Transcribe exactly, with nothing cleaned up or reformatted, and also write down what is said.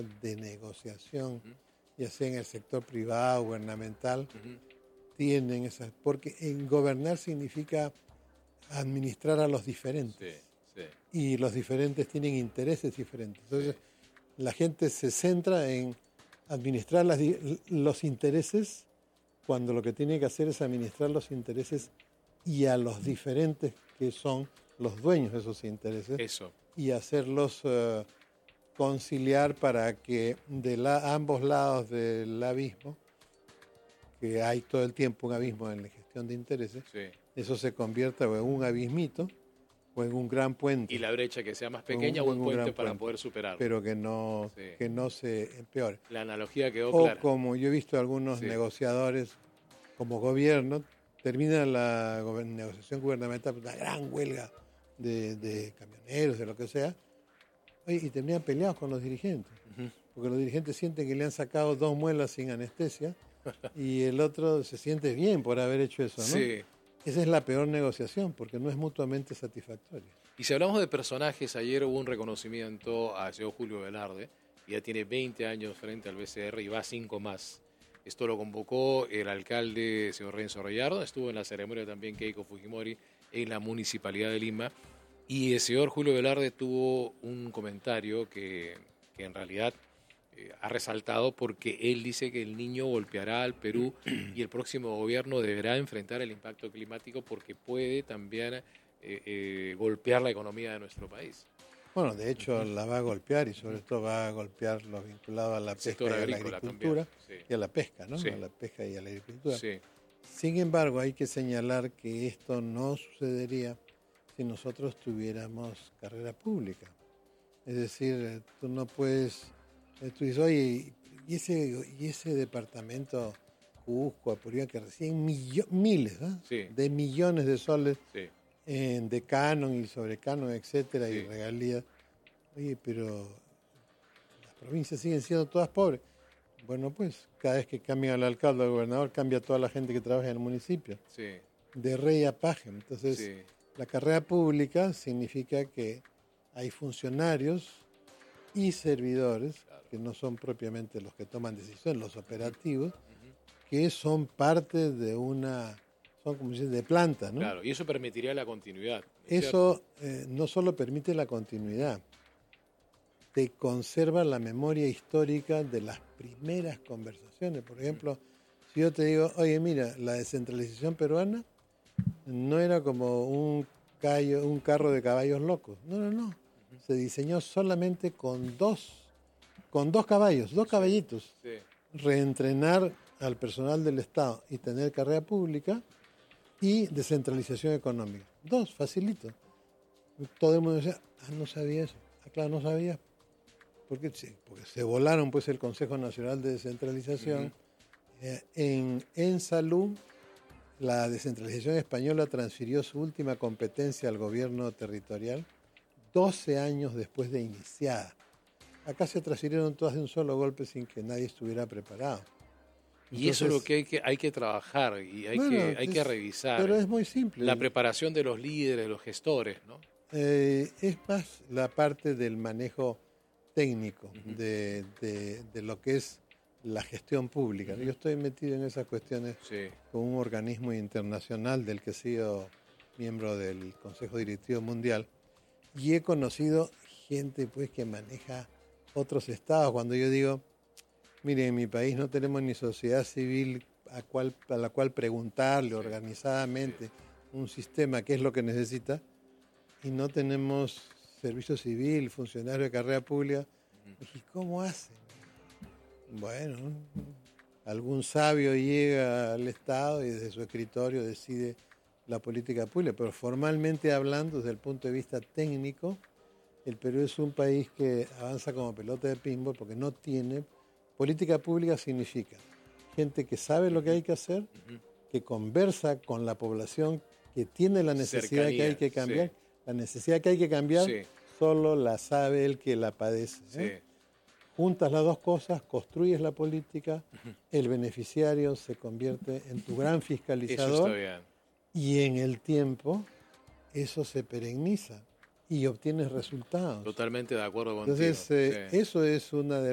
de negociación, uh-huh. ya sea en el sector privado, gubernamental, uh-huh. tienen esas, porque en gobernar significa administrar a los diferentes, sí, sí. y los diferentes tienen intereses diferentes. Entonces, sí. la gente se centra en administrar las, los intereses, cuando lo que tiene que hacer es administrar los intereses y a los diferentes que son los dueños de esos intereses. Eso. Y hacerlos uh, conciliar para que de la, ambos lados del abismo, que hay todo el tiempo un abismo en la gestión de intereses, sí. eso se convierta o en un abismito o en un gran puente. Y la brecha que sea más pequeña, un, un, un puente para puente, poder superarlo. Pero que no, sí. que no se empeore. La analogía quedó o clara. O como yo he visto algunos sí. negociadores como gobierno, termina la go- negociación gubernamental, una gran huelga de, de camioneros, de lo que sea, oye, y terminan peleados con los dirigentes. Uh-huh. Porque los dirigentes sienten que le han sacado dos muelas sin anestesia y el otro se siente bien por haber hecho eso, ¿no? Sí. Esa es la peor negociación, porque no es mutuamente satisfactoria. Y si hablamos de personajes, ayer hubo un reconocimiento al señor Julio Velarde, que ya tiene veinte años frente al B C R y va a cinco más. Esto lo convocó el alcalde, señor Renzo Rayardo, estuvo en la ceremonia también Keiko Fujimori en la Municipalidad de Lima, y el señor Julio Velarde tuvo un comentario que, que en realidad eh, ha resaltado, porque él dice que el niño golpeará al Perú y el próximo gobierno deberá enfrentar el impacto climático porque puede también eh, eh, golpear la economía de nuestro país. Bueno, de hecho uh-huh. la va a golpear, y sobre todo va a golpear lo vinculado a la pesca y a la agricultura sí. y a la pesca, ¿no? Sí. A la pesca y a la agricultura. Sí. Sin embargo, hay que señalar que esto no sucedería si nosotros tuviéramos carrera pública. Es decir, tú no puedes, tú dices, oye, y ese, y ese departamento Cusco, Apurímac, que reciben millo, miles ¿eh? sí. de millones de soles sí. en, de canon y sobre canon, etcétera, sí. y regalías. Oye, pero las provincias siguen siendo todas pobres. Bueno, pues cada vez que cambia el alcalde o el gobernador, cambia toda la gente que trabaja en el municipio. Sí. De rey a paje. Entonces, sí. la carrera pública significa que hay funcionarios y servidores, claro, que no son propiamente los que toman decisiones, los operativos, uh-huh. que son parte de una, son como si de planta, ¿no? Claro, y eso permitiría la continuidad. Eso eh, no solo permite la continuidad, te conserva la memoria histórica de las primeras conversaciones. Por ejemplo, si yo te digo, oye, mira, la descentralización peruana no era como un, callo, un carro de caballos locos. No, no, no. Se diseñó solamente con dos, con dos caballos, dos caballitos. Sí, sí. Reentrenar al personal del Estado y tener carrera pública y descentralización económica. Dos, facilito. Todo el mundo decía, ah, no sabía eso. Ah, claro, no sabía. Porque, sí, porque se volaron pues el Consejo Nacional de Descentralización. Uh-huh. Eh, en, en salud, la descentralización española transfirió su última competencia al gobierno territorial doce años después de iniciada. Acá se transfirieron todas de un solo golpe sin que nadie estuviera preparado. Entonces, y eso es lo que hay que, hay que trabajar y hay, bueno, que, hay es, que revisar. Pero es muy simple. La preparación de los líderes, de los gestores, ¿no? Eh, es más la parte del manejo técnico uh-huh. de, de, de lo que es la gestión pública. Uh-huh. Yo estoy metido en esas cuestiones sí. con un organismo internacional del que he sido miembro del Consejo Directivo Mundial y he conocido gente pues que maneja otros estados. Cuando yo digo, mire, en mi país no tenemos ni sociedad civil a, cual, a la cual preguntarle sí. organizadamente sí. un sistema que es lo que necesita, y no tenemos servicio civil, funcionario de carrera pública. Uh-huh. ¿Y cómo hacen? Bueno, algún sabio llega al Estado y desde su escritorio decide la política pública, pero formalmente hablando, desde el punto de vista técnico, el Perú es un país que avanza como pelota de pinball porque no tiene política pública. Significa gente que sabe lo que hay que hacer, uh-huh. que conversa con la población, que tiene la necesidad Cercanía, que hay que cambiar. Sí. La necesidad que hay que cambiar sí. solo la sabe el que la padece. ¿eh? Sí. Juntas las dos cosas, construyes la política, uh-huh. el beneficiario se convierte en tu gran fiscalizador. Eso está bien. Y en el tiempo eso se pereniza y obtienes resultados. Totalmente de acuerdo contigo. Entonces, eh, sí. eso es una de